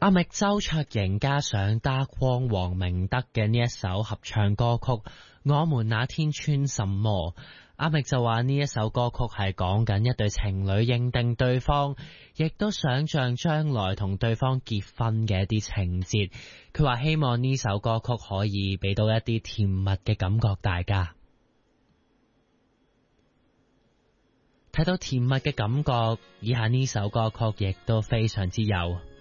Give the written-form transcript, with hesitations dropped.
阿覓周卓瑩加上打光黃明德嘅呢一首合唱歌曲《我們那天穿什麼》。阿覓就話呢一首歌曲係講緊一對情侶認定對方，亦都想象將來同對方結婚嘅一啲情節。佢話希望呢首歌曲可以俾到一啲甜蜜嘅感覺大家。睇到甜蜜嘅感覺，以下呢首歌曲亦都非常之有。